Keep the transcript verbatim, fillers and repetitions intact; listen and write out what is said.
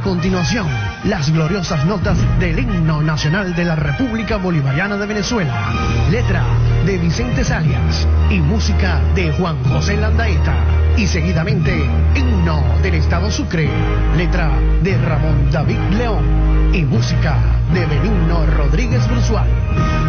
continuación, las gloriosas notas del himno nacional de la República Bolivariana de Venezuela. Letra de Vicente Salias y música de Juan José Landaeta. Y seguidamente, himno del Estado Sucre. Letra de Ramón David León y música de Benigno Rodríguez Brusual.